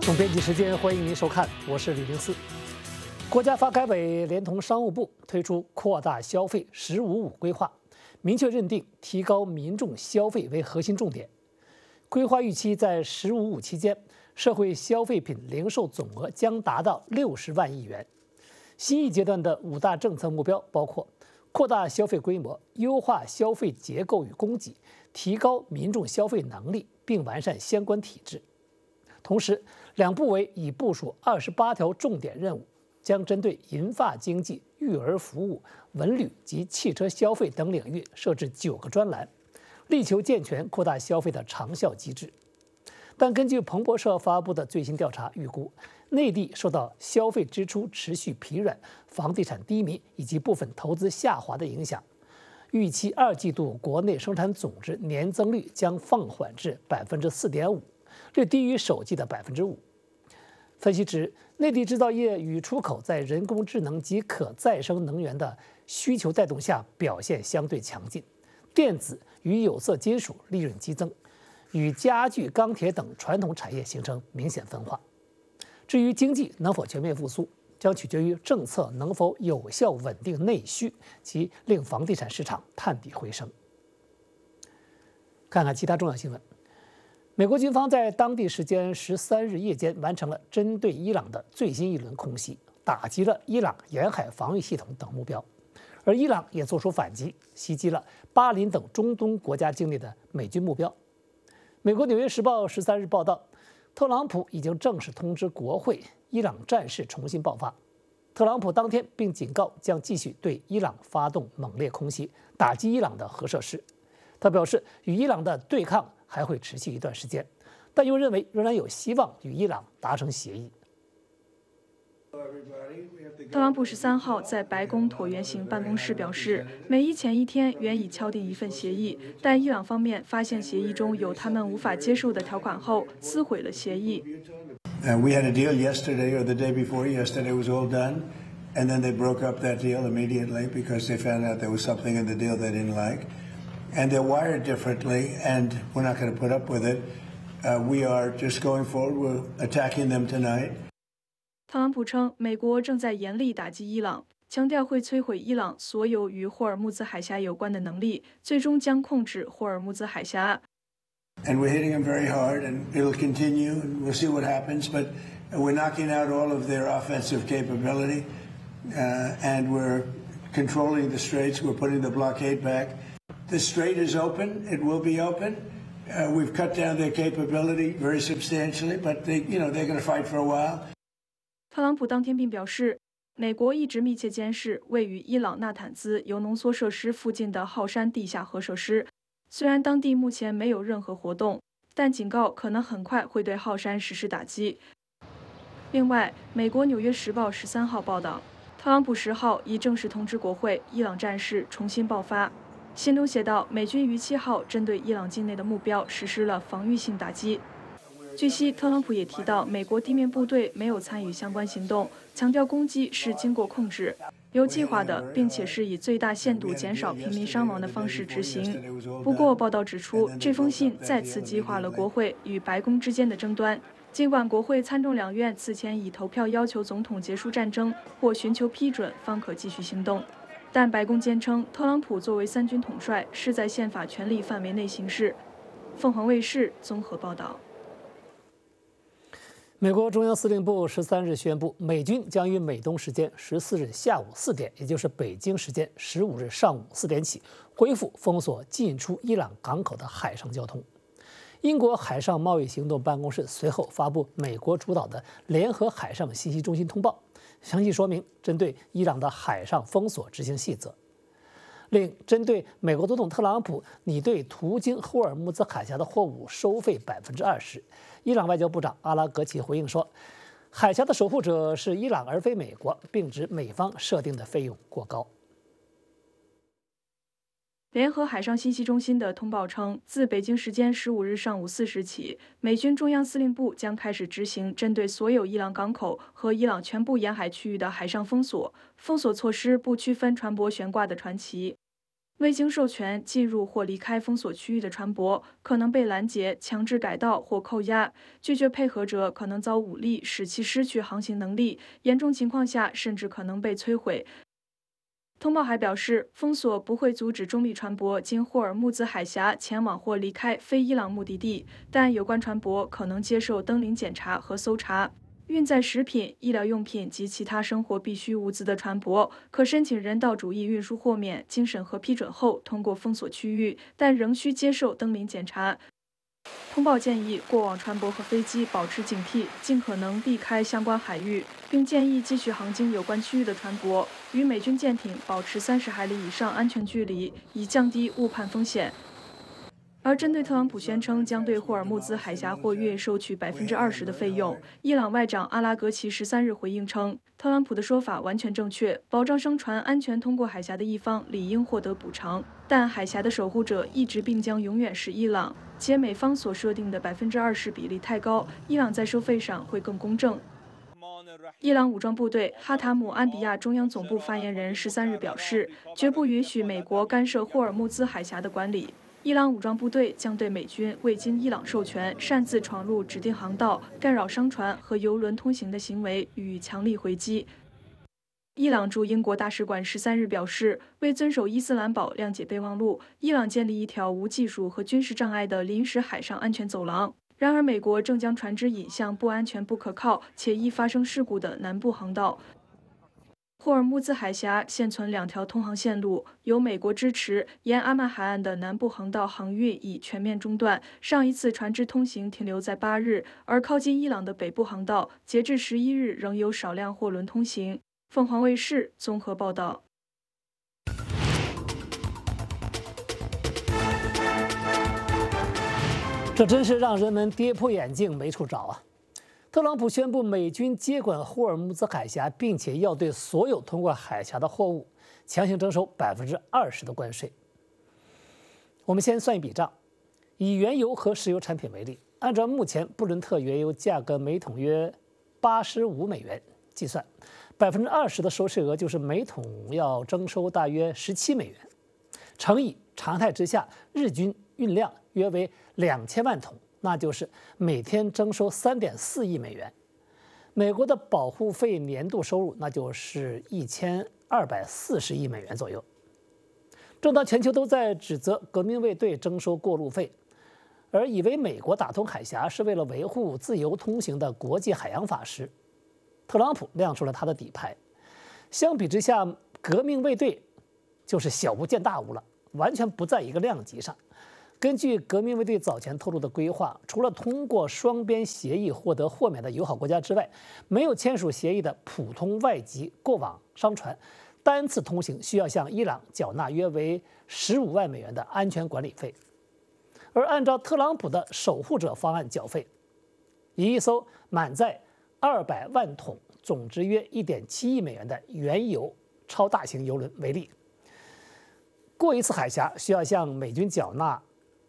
总编辑时间，欢迎您收看，我是李林思。国家发改委连同商务部推出扩大消费“十五五”规划，明确认定提高民众消费为核心重点。规划预期在“十五五”期间，社会消费品零售总额将达到60万亿元。新一阶段的5大政策目标包括扩大消费规模、优化消费结构与供给、提高民众消费能力，并完善相关体制。同时，两部委已部署28条重点任务，将针对银发经济、育儿服务、文旅及汽车消费等领域设置9个专栏，力求健全扩大消费的长效机制。但根据彭博社发布的最新调查预估，内地受到消费支出持续疲软、房地产低迷以及部分投资下滑的影响，预期2季度国内生产总值年增率将放缓至4.5%，略低于首季的5%。分析指，内地制造业与出口在人工智能及可再生能源的需求带动下表现相对强劲，电子与有色金属利润激增，与家具、钢铁等传统产业形成明显分化。至于经济能否全面复苏，将取决于政策能否有效稳定内需及令房地产市场探底回升。看看其他重要新闻。美国军方在当地时间13日夜间完成了针对伊朗的最新一轮空袭，打击了伊朗沿海防御系统等目标，而伊朗也作出反击，袭击了巴林等中东国家境内的美军目标。美国《纽约时报》13日报道，特朗普已经正式通知国会，伊朗战事重新爆发。特朗普当天并警告将继续对伊朗发动猛烈空袭，打击伊朗的核设施。他表示，与伊朗的对抗还会持续一段时间，但又认为仍然有希望与伊朗达成协议。 特朗普13号在白宫椭圆形办公室表示，美伊前一天原已敲定一份协议，但伊朗方面发现协议中有他们无法接受的条款后，撕毁了协议。 We had a deal yesterday or the day before yesterday was all done, and then they broke up that deal immediately because they found out there was something in the deal they didn't like. And they're wired differently, and we're not going to put up with it. We are just going forward. We're attacking them tonight. 特朗普称，美国正在严厉打击伊朗，强调会摧毁伊朗所有与霍尔木兹海峡有关的能力，最终将控制霍尔木兹海峡。 And we're hitting them very hard, and it'll continue, and we'll see what happens. But we're knocking out all of their offensive capability, and we're controlling the straits. We're putting the blockade back. The strait is open. It will be open. We've cut down their capability very substantially, but they're going to fight for a while. 特朗普当天并表示，美国一直密切监视位于伊朗纳坦兹铀浓缩设施附近的浩山地下核设施。虽然当地目前没有任何活动，但警告可能很快会对浩山实施打击。另外，美国《纽约时报》13号报道，特朗普10号已正式通知国会，伊朗战事重新爆发。信中写道，美军于7号针对伊朗境内的目标实施了防御性打击。据悉，特朗普也提到，美国地面部队没有参与相关行动，强调攻击是经过控制、有计划的，并且是以最大限度减少平民伤亡的方式执行。不过，报道指出，这封信再次激化了国会与白宫之间的争端。尽管国会参众两院此前已投票要求总统结束战争或寻求批准方可继续行动。但白宫坚称，特朗普作为3军统帅是在宪法权力范围内行事。凤凰卫视综合报道。 美国中央司令部13日宣布，美军将于美东时间14日下午4点，也就是北京时间15日上午4点起，恢复封锁进出伊朗港口的海上交通。英国海上贸易行动办公室随后发布美国主导的联合海上信息中心通报，详细说明针对伊朗的海上封锁执行细则。另针对美国总统特朗普拟对途经霍尔木兹海峡的货物收费20%，伊朗外交部长阿拉格齐回应说，海峡的守护者是伊朗而非美国，并指美方设定的费用过高。 联合海上信息中心的通报称，自北京时间15日上午4时起，美军中央司令部将开始执行针对所有伊朗港口和伊朗全部沿海区域的海上封锁。封锁措施不区分船舶悬挂的船旗。 未经授权进入或离开封锁区域的船舶可能被拦截、强制改道或扣押，拒绝配合者可能遭武力使其失去航行能力，严重情况下甚至可能被摧毁。通报还表示，封锁不会阻止中立船舶经霍尔木兹海峡前往或离开非伊朗目的地，但有关船舶可能接受登临检查和搜查。运载食品、医疗用品及其他生活必需物资的船舶可申请人道主义运输豁免，经审核批准后通过封锁区域，但仍需接受登临检查。通报建议过往船舶和飞机保持警惕，尽可能避开相关海域，并建议继续航经有关区域的船舶与美军舰艇保持30海里以上安全距离，以降低误判风险。而针对特朗普宣称将对霍尔木兹海峡货运收取20%的费用，伊朗外长阿拉格齐13日回应称，特朗普的说法完全正确，保障商船安全通过海峡的一方理应获得补偿，但海峡的守护者一直并将永远是伊朗，且美方所设定的20%比例太高，伊朗在收费上会更公正。伊朗武装部队哈塔姆安比亚中央总部发言人13日表示，绝不允许美国干涉霍尔木兹海峡的管理。伊朗武装部队将对美军未经伊朗授权擅自闯入指定航道、干扰商船和油轮通行的行为予以强力回击。伊朗驻英国大使馆13日表示，为遵守伊斯兰堡谅解备忘录，伊朗建立一条无技术和军事障碍的临时海上安全走廊。然而，美国正将船只引向不安全、不可靠且易发生事故的南部航道。霍尔木兹海峡现存2条通航线路，由美国支持，沿阿曼海岸的南部航道航运已全面中断，上一次船只通行停留在8日，而靠近伊朗的北部航道，截至11日仍有少量货轮通行。凤凰卫视综合报道。 这真是让人们跌破眼镜，没处找啊！特朗普宣布美军接管霍尔木兹海峡，并且要对所有通过海峡的货物强行征收20%的关税。我们先算一笔账，以原油和石油产品为例，按照目前布伦特原油价格每桶约85美元计算，20%的收税额就是每桶要征收大约17美元，乘以常态之下日均运量约为2000万桶。那就是每天征收3.4亿美元，美国的保护费年度收入那就是1240亿美元左右。正当全球都在指责革命卫队征收过路费，而以为美国打通海峡是为了维护自由通行的国际海洋法时，特朗普亮出了他的底牌。相比之下，革命卫队就是小巫见大巫了，完全不在一个量级上。根据革命卫队早前透露的规划，除了通过双边协议获得豁免的友好国家之外，没有签署协议的普通外籍过往商船，单次通行需要向伊朗缴纳约为15万美元的安全管理费。而按照特朗普的守护者方案缴费，以一艘满载200万桶、总值约1.7亿美元的原油超大型油轮为例，过一次海峡需要向美军缴纳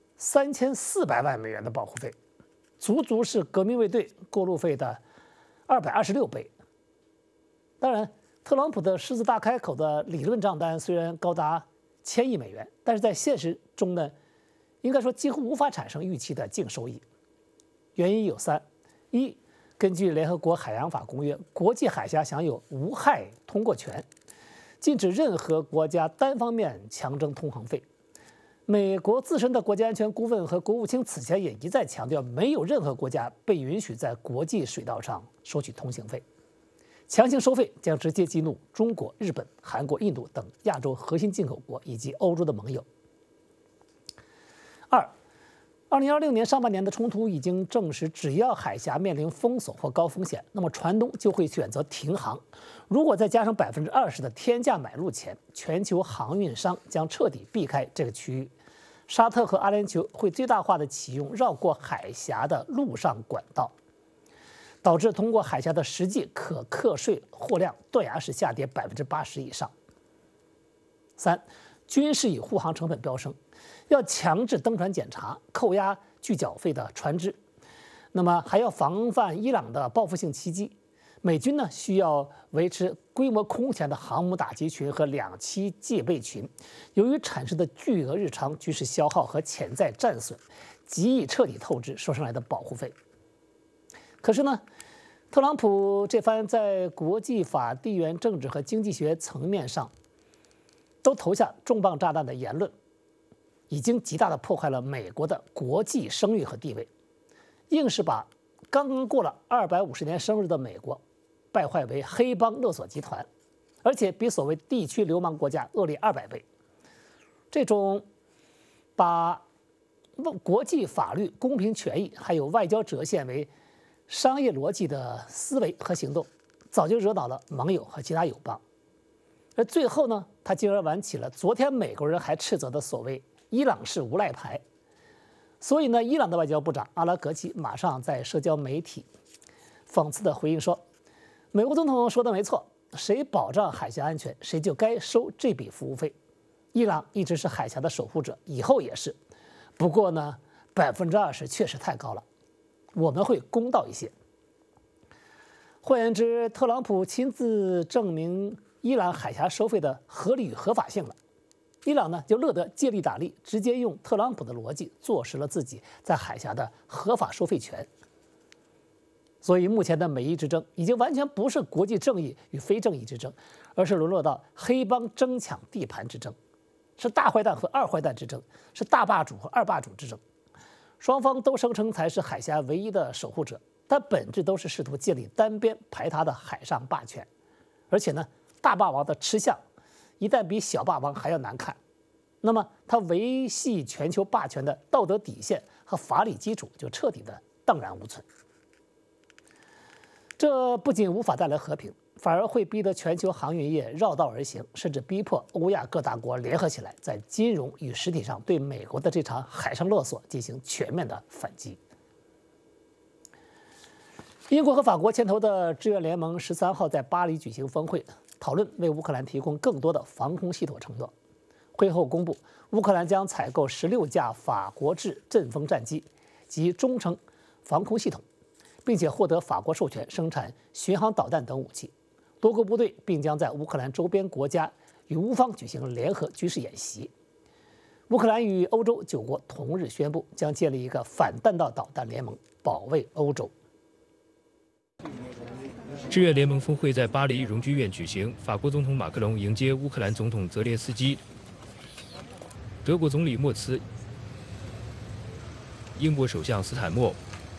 3400万美元的保护费，足足是革命卫队过路费的226倍。当然，特朗普的狮子大开口的理论账单虽然高达1000亿美元，但是在现实中呢，应该说几乎无法产生预期的净收益。原因有3：一，根据联合国海洋法公约，国际海峡享有无害通过权，禁止任何国家单方面强征通航费。美国自身的国家安全顾问和国务卿此前也一再强调，没有任何国家被允许在国际水道上收取通行费。强行收费将直接激怒中国、日本、韩国、印度等亚洲核心进口国以及欧洲的盟友。2、2026年上半年的冲突已经证实，只要海峡面临封锁或高风险，那么船东就会选择停航。如果再加上20%的天价买入钱，全球航运商将彻底避开这个区域。沙特和阿联酋会最大化的启用绕过海峡的陆上管道，导致通过海峡的实际可课税货量断崖式下跌80%以上。3、军事以护航成本飙升，要强制登船检查、扣押拒缴费的船只，那么还要防范伊朗的报复性袭击。 美军呢需要维持规模空前的航母打击群和2栖戒备群，由于产生的巨额日常军事消耗和潜在战损，极易彻底透支收上来的保护费。可是呢，特朗普这番在国际法、地缘政治和经济学层面上都投下重磅炸弹的言论，已经极大地破坏了美国的国际声誉和地位，硬是把刚刚过了250年生日的美国败坏为黑帮勒索集团，而且比所谓地区流氓国家恶劣200倍。这种把国际法律、公平权益还有外交折线为商业逻辑的思维和行动，早就惹恼了盟友和其他友邦。而最后呢，他进而玩起了昨天美国人还斥责的所谓伊朗式无赖牌。所以呢，伊朗的外交部长阿拉格齐马上在社交媒体讽刺地回应说，美国总统说的没错，谁保障海峡安全，谁就该收这笔服务费。伊朗一直是海峡的守护者，以后也是。不过呢，20%确实太高了，我们会公道一些。换言之，特朗普亲自证明伊朗海峡收费的合理与合法性了。伊朗呢就乐得借力打力，直接用特朗普的逻辑坐实了自己在海峡的合法收费权。所以目前的美伊之争已经完全不是国际正义与非正义之争，而是沦落到黑帮争抢地盘之争，是大坏蛋和二坏蛋之争，是大霸主和二霸主之争。双方都声称才是海峡唯一的守护者，但本质都是试图建立单边排他的海上霸权。而且呢，大霸王的吃相一旦比小霸王还要难看，那么他维系全球霸权的道德底线和法理基础就彻底的荡然无存。这不仅无法带来和平，反而会逼得全球航运业绕道而行，甚至逼迫欧亚各大国联合起来，在金融与实体上对美国的这场海上勒索进行全面的反击。英国和法国牵头的志愿联盟13号在巴黎举行峰会，讨论为乌克兰提供更多的防空系统承诺。会后公布，乌克兰将采购16架法国制阵风战机及中程防空系统，并且获得法国授权生产巡航导弹等武器。多国部队并将在乌克兰周边国家与乌方举行联合军事演习。乌克兰与欧洲9国同日宣布，将建立一个反弹道导弹联盟，保卫欧洲。 志愿联盟峰会在巴黎荣军院举行，法国总统马克龙迎接乌克兰总统泽连斯基，德国总理默茨、英国首相斯坦默、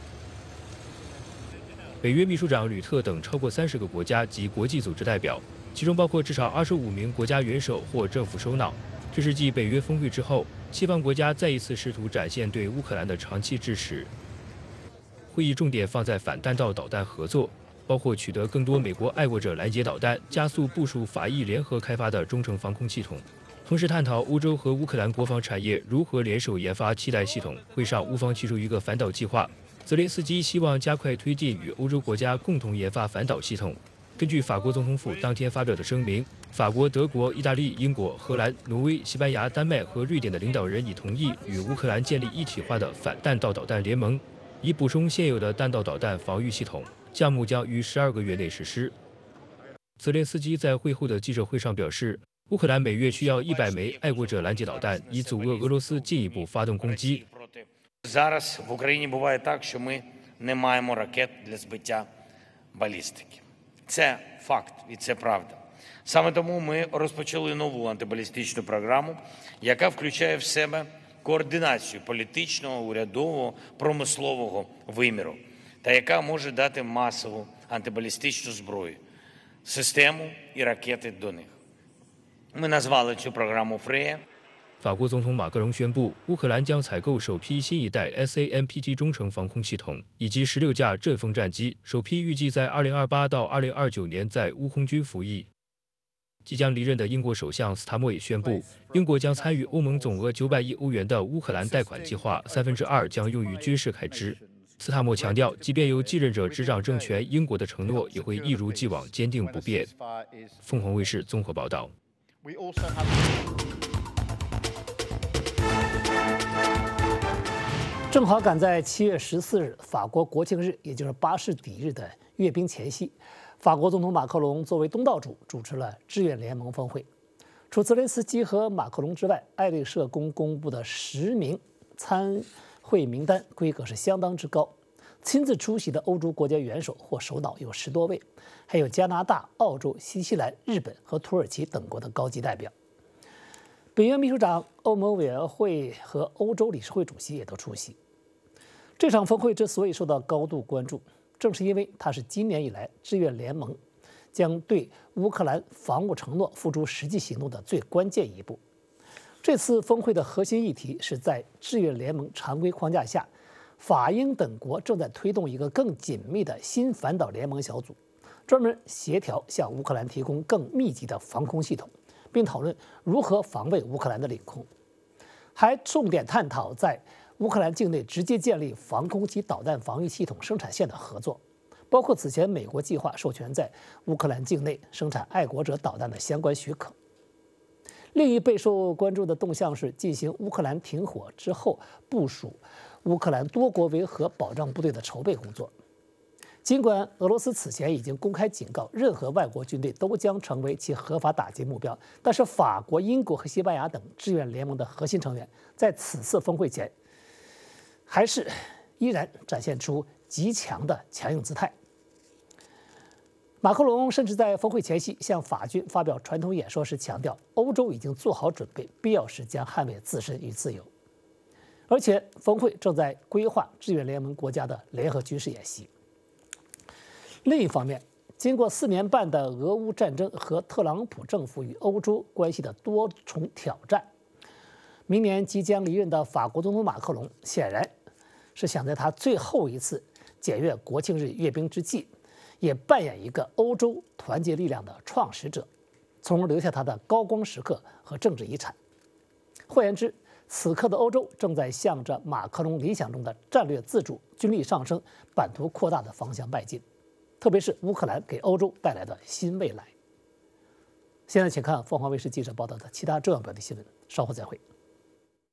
北约秘书长吕特等超过30个国家及国际组织代表，其中包括至少25名国家元首或政府首脑。这是继北约峰会之后，西方国家再一次试图展现对乌克兰的长期支持。会议重点放在反弹道导弹合作，包括取得更多美国爱国者拦截导弹，加速部署法意联合开发的中程防空系统，同时探讨欧洲和乌克兰国防产业如何联手研发替代系统。会上，乌方提出一个反导计划，泽连斯基希望加快推进与欧洲国家共同研发反导系统。根据法国总统府当天发表的声明，法国、德国、意大利、英国、荷兰、挪威、西班牙、丹麦和瑞典的领导人已同意与乌克兰建立一体化的反弹道导弹联盟，以补充现有的弹道导弹防御系统。项目将于12个月内实施。泽连斯基在会后的记者会上表示，乌克兰每月需要100枚爱国者拦截导弹，以阻遏俄罗斯进一步发动攻击。 Зараз в Україні буває так, що ми не маємо ракет для збиття балістики. Це факт і це правда. Саме тому ми розпочали нову антибалістичну програму, яка включає в себе координацію політичного, урядового, промислового виміру, та яка може дати масову антибалістичну зброю, систему і ракети до них. Ми назвали цю програму «Фрея». 法国总统马克龙宣布，乌克兰将采购首批新一代 SAMPT 中程防空系统，以及16架阵风战机，首批预计在2028到2029年在乌空军服役。即将离任的英国首相斯塔默也宣布，英国将参与欧盟总额900亿欧元的乌克兰贷款计划，2/3将用于军事开支。斯塔默强调，即便由继任者执掌政权，英国的承诺也会一如既往坚定不变。凤凰卫视综合报道。 正好赶在7月14日法国国庆日，也就是巴士底日的阅兵前夕， 法国总统马克龙作为东道主主持了志愿联盟峰会。除泽连斯基和马克龙之外，爱丽舍宫公布的10名参会名单规格是相当之高。亲自出席的欧洲国家元首或首脑有10多位，还有加拿大、澳洲、新西兰、日本和土耳其等国的高级代表。北约秘书长、欧盟委员会和欧洲理事会主席也都出席。这场峰会之所以受到高度关注，正是因为它是今年以来志愿联盟将对乌克兰防务承诺付诸实际行动的最关键一步。这次峰会的核心议题是在志愿联盟常规框架下，法英等国正在推动一个更紧密的新反导联盟小组，专门协调向乌克兰提供更密集的防空系统，并讨论如何防卫乌克兰的领空，还重点探讨在乌克兰境内直接建立防空及导弹防御系统生产线的合作，包括此前美国计划授权在乌克兰境内生产爱国者导弹的相关许可。另一备受关注的动向是进行乌克兰停火之后部署乌克兰多国维和保障部队的筹备工作。尽管俄罗斯此前已经公开警告，任何外国军队都将成为其合法打击目标，但是法国、英国和西班牙等志愿联盟的核心成员在此次峰会前，还是依然展现出极强的强硬姿态。马克龙甚至在峰会前夕向法军发表传统演说时强调，欧洲已经做好准备，必要时将捍卫自身与自由。而且，峰会正在规划志愿联盟国家的联合军事演习。另一方面，经过4年半的俄乌战争和特朗普政府与欧洲关系的多重挑战，明年即将离任的法国总统马克龙显然是想在他最后一次检阅国庆日阅兵之际，也扮演一个欧洲团结力量的创始者，从而留下他的高光时刻和政治遗产。换言之，此刻的欧洲正在向着马克龙理想中的战略自主、军力上升、版图扩大的方向迈进，特别是乌克兰给欧洲带来的新未来。现在请看凤凰卫视记者报道的其他重要标题新闻，稍后再会。